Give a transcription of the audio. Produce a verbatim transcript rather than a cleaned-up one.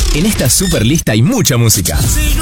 En esta super lista hay mucha música. Sigo